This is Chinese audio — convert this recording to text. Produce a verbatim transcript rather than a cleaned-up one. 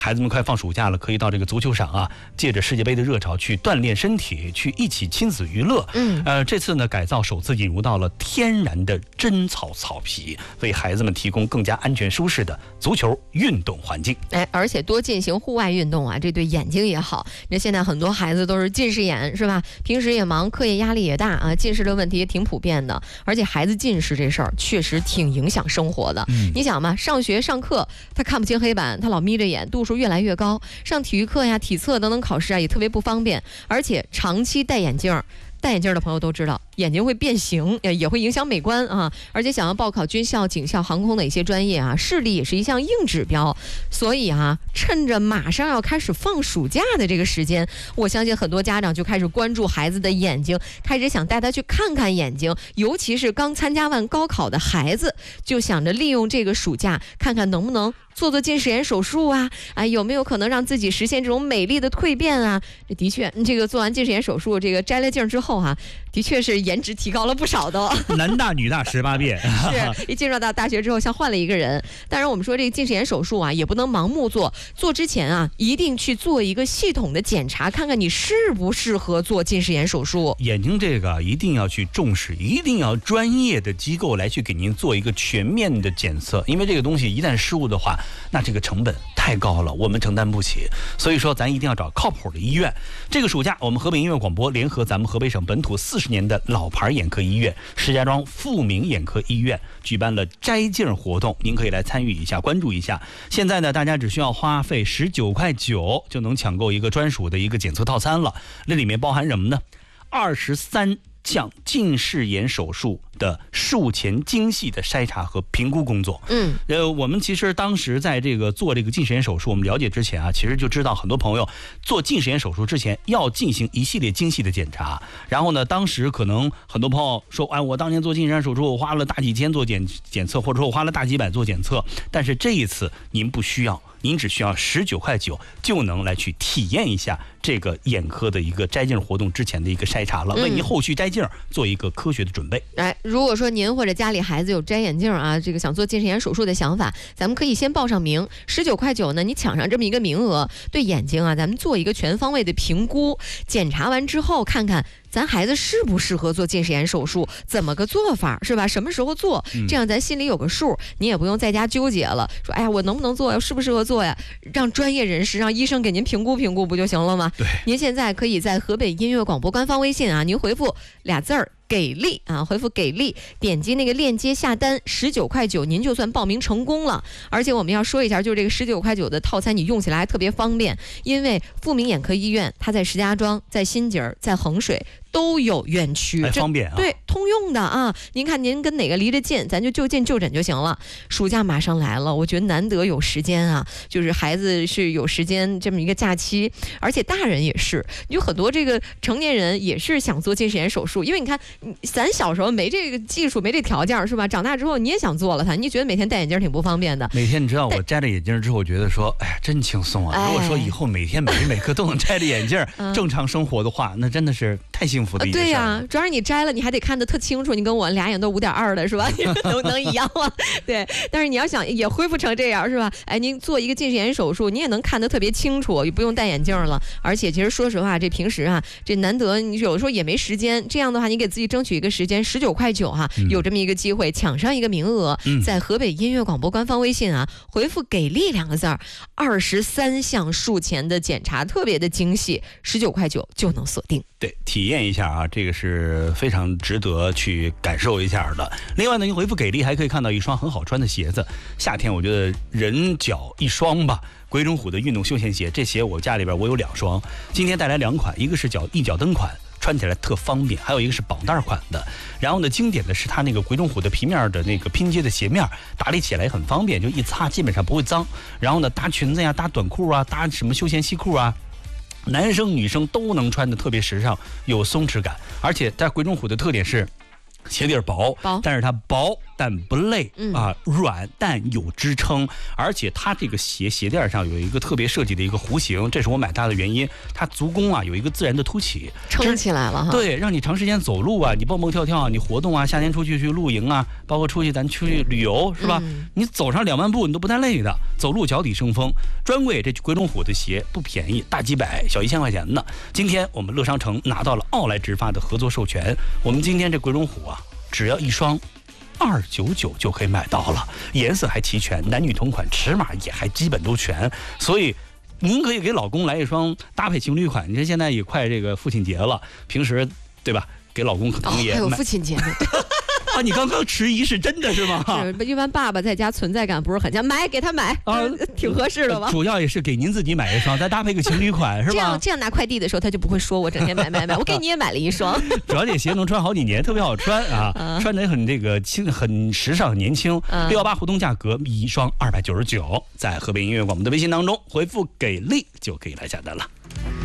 孩子们快放暑假了，可以到这个足球场啊，借着世界杯的热潮去锻炼身体，去一起亲子娱乐。嗯，呃，这次呢改造首次引入到了天然的真草草皮，为孩子们提供更加安全舒适的足球运动环境。 哎，而且多进行户外运动啊，这对眼睛也好。那现在很多孩子都是近视眼，是吧？平时也忙，课业压力也大啊，近视的问题也挺普遍的。而且孩子近视这事儿确实挺影响生活的。嗯，你想嘛，上学上课他看不清黑板，他老眯着眼，度数越来越高，上体育课呀、体测等等考试啊也特别不方便，而且长期戴眼镜。戴眼镜的朋友都知道，眼睛会变形，也会影响美观啊。而且想要报考军校、警校、航空的一些专业啊，视力也是一项硬指标。所以啊，趁着马上要开始放暑假的这个时间，我相信很多家长就开始关注孩子的眼睛，开始想带他去看看眼睛。尤其是刚参加完高考的孩子，就想着利用这个暑假，看看能不能做做近视眼手术啊，啊，有没有可能让自己实现这种美丽的蜕变啊？这的确，这个做完近视眼手术，这个摘了镜之后啊，的确是颜值提高了不少的、哦。 男大女大十八变， 是一进入到大学之后，像换了一个人。当然，我们说这个近视眼手术啊，也不能盲目做，做之前啊，一定去做一个系统的检查，看看你适不适合做近视眼手术。 眼睛这个一定要去重视，一定要专业的机构来去给您做一个全面的检测，因为这个东西一旦失误的话，那这个成本太高了，我们承担不起。所以说咱一定要找靠谱的医院。这个暑假我们河北音乐广播联合咱们河北省本土四十年的老牌眼科医院石家庄富明眼科医院举办了摘镜活动，您可以来参与一下，关注一下。现在呢，大家只需要花费十九块九就能抢购一个专属的一个检测套餐了。那里面包含什么呢？二十三项近视眼手术的术前精细的筛查和评估工作。嗯，呃，我们其实当时在这个做这个近视眼手术，我们了解之前啊，其实就知道很多朋友做近视眼手术之前要进行一系列精细的检查。然后呢，当时可能很多朋友说，哎，我当年做近视眼手术，我花了大几千做检检测，或者说我花了大几百做检测。但是这一次您不需要。您只需要十九块九就能来去体验一下这个眼科的一个摘镜活动之前的一个筛查了，为您后续摘镜做一个科学的准备。 哎，如果说您或者家里孩子有摘眼镜啊，这个想做近视眼手术的想法，咱们可以先报上名，十九块九呢，你抢上这么一个名额，对眼睛啊，咱们做一个全方位的评估，检查完之后看看咱孩子适不适合做近视眼手术，怎么个做法是吧？什么时候做？这样咱心里有个数，你也不用在家纠结了，说哎呀，我能不能做呀？适不适合做呀？让专业人士，让医生给您评估评估不就行了吗？ 对， 您现在可以在河北音乐广播官方微信啊，您回复俩字儿。给力啊！回复给力，点击那个链接下单，十九块九，您就算报名成功了。而且我们要说一下，就是这个十九块九的套餐，你用起来还特别方便，因为富明眼科医院它在石家庄、在新集儿、在衡水都有院区， 还方便啊。 对，通用的啊。您看您跟哪个离得近，咱就就近就诊就行了。暑假马上来了，我觉得难得有时间啊，就是孩子是有时间这么一个假期，而且大人也是，有很多这个成年人也是想做近视眼手术，因为你看。咱小时候没这个技术，没这条件，是吧？长大之后你也想做了它，你觉得每天戴眼镜挺不方便的。 每天你知道我摘了眼镜之后，我觉得说，哎呀，真轻松啊！如果说以后每天每时每刻都能摘着眼镜、哎、正常生活的话，那真的是太幸福的一件事、呃。对呀、 啊，主要是你摘了，你还得看得特清楚。你跟我俩眼都五点二的是吧？能能一样吗？对。但是你要想也恢复成这样是吧？哎，您做一个近视眼手术，你也能看得特别清楚，也不用戴眼镜了。而且其实说实话，这平时啊，这难得你有的时候也没时间，这样的话你给自己争取一个时间，十九块九哈，有这么一个机会抢上一个名额，嗯、在河北音乐广播官方微信啊，回复给力两个字儿，二十三项术前的检查特别的精细，十九块九就能锁定。 对，体验一下啊，这个是非常值得去感受一下的。另外呢，您回复给力还可以看到一双很好穿的鞋子，夏天我觉得人脚一双吧。鬼冢虎的运动休闲鞋，这鞋我家里边我有两双，今天带来两款，一个是脚一脚蹬款，穿起来特方便，还有一个是绑带款的。然后呢，经典的是它那个鬼冢虎的皮面的那个拼接的鞋面，打理起来很方便，就一擦基本上不会脏。然后呢，搭裙子呀，搭短裤啊，搭什么休闲西裤啊，男生女生都能穿的特别时尚，有松弛感。而且在鬼冢虎的特点是鞋底薄，薄但是它薄。 但不累、 嗯、 啊，软但有支撑，而且它这个鞋鞋垫上有一个特别设计的一个弧形，这是我买它的原因。它足弓啊有一个自然的凸起， 撑起来了哈。 对，让你长时间走路啊，你蹦蹦跳跳，你活动啊，夏天出去去露营啊，包括出去咱出去旅游是吧？嗯、你走上两万步你都不带累的，走路脚底生风。专柜这鬼冢虎的鞋不便宜，大几百，小一千块钱呢。今天我们乐商城拿到了奥莱植发的合作授权，我们今天这鬼冢虎啊，只要一双二九九就可以买到了，颜色还齐全，男女同款，尺码也还基本都全，所以您可以给老公来一双搭配情侣款。你看现在也快这个父亲节了，平时对吧，给老公可能也、 哦、还有父亲节呢。 啊，你刚刚迟疑是真的是吗？ 是，一般爸爸在家存在感不是很强，买给他买啊，挺合适的吧？ 主要也是给您自己买一双，再搭配个情侣款是吧？ 这样这样拿快递的时候，他就不会说我整天买买买，我给你也买了一双。 主要这鞋能穿好几年，特别好穿啊，啊穿得很这个轻，很时尚，很年轻。六幺八活动价格一双二百九十九，在河北音乐广播的微信当中回复给力就可以来下单了。